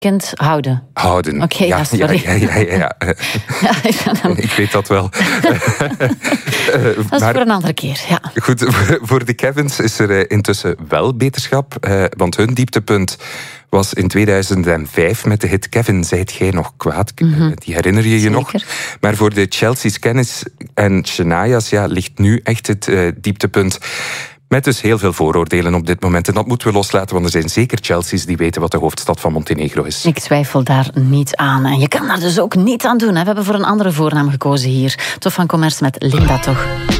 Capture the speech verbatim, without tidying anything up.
Kind houden. Houden. Oké, okay, ja, ja, sorry. Ja, ja, ja, ja. ja, ik, dan... ik weet dat wel. dat is maar, voor een andere keer, ja. Goed, voor de Kevins is er intussen wel beterschap. Want hun dieptepunt was in tweeduizend vijf met de hit Kevin, zijt jij nog kwaad? Mm-hmm. Die herinner je je Zeker. nog? Maar voor de Chelsea's Kennis en Shania's ja, ligt nu echt het uh, dieptepunt. Met dus heel veel vooroordelen op dit moment. En dat moeten we loslaten, want er zijn zeker Chelsea's die weten wat de hoofdstad van Montenegro is. Ik twijfel daar niet aan. En je kan daar dus ook niet aan doen. Hè. We hebben voor een andere voornaam gekozen hier. Tof van Commerce met Linda toch.